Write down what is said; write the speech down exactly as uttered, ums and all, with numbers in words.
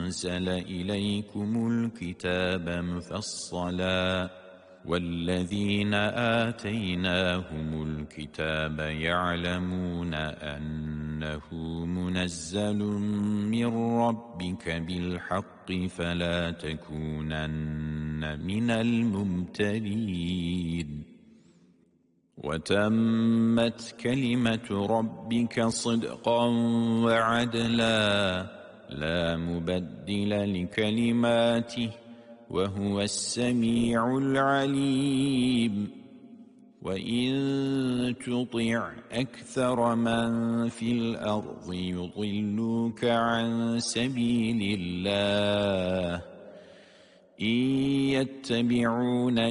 أنزل إليكم الكتاب مفصلا والذين آتيناهم الكتاب يعلمون أنه منزل من ربك بالحق فلا تكونن من الممترين وتمت كلمة ربك صدقا وعدلا لا مبدل لكلماته وهو السميع العليم وإن تطع أكثر من في الأرض يضلوك عن سبيل الله إن يتبعون